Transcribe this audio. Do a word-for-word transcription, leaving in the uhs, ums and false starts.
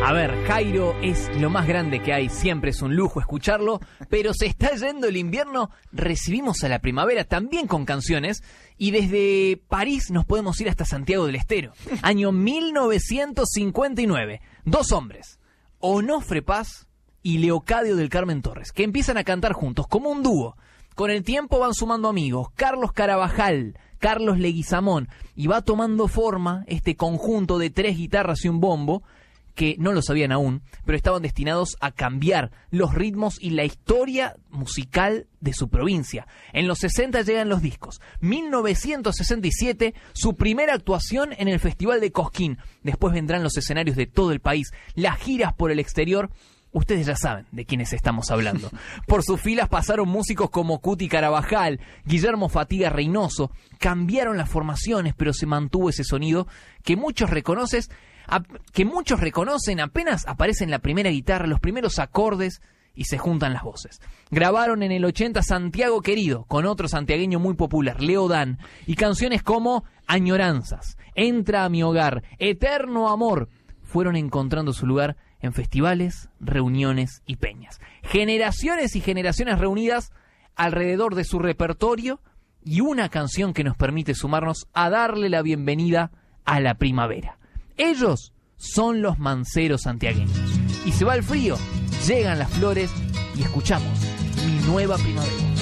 A ver, Jairo es lo más grande que hay, siempre es un lujo escucharlo, pero se está yendo el invierno, recibimos a la primavera también con canciones, y desde París nos podemos ir hasta Santiago del Estero. Año mil novecientos cincuenta y nueve, dos hombres, Onofre Paz y Leocadio del Carmen Torres, que empiezan a cantar juntos como un dúo. Con el tiempo van sumando amigos, Carlos Carabajal, Carlos Leguizamón, y va tomando forma este conjunto de tres guitarras y un bombo, que no lo sabían aún, pero estaban destinados a cambiar los ritmos y la historia musical de su provincia. En los sesenta llegan los discos. mil novecientos sesenta y siete, su primera actuación en el Festival de Cosquín. Después vendrán los escenarios de todo el país, las giras por el exterior. Ustedes ya saben de quiénes estamos hablando. Por sus filas pasaron músicos como Cuti Carabajal, Guillermo Fatiga Reynoso. Cambiaron las formaciones, pero se mantuvo ese sonido que muchos reconoces, que muchos reconocen apenas aparecen la primera guitarra, los primeros acordes y se juntan las voces. Grabaron en el ochenta Santiago Querido, con otro santiagueño muy popular, Leo Dan, y canciones como Añoranzas, Entra a mi hogar, Eterno amor, fueron encontrando su lugar en festivales, reuniones y peñas. Generaciones y generaciones reunidas alrededor de su repertorio y una canción que nos permite sumarnos a darle la bienvenida a la primavera. Ellos son los Manceros santiagueños. Y se va el frío, llegan las flores y escuchamos Mi Nueva Primavera.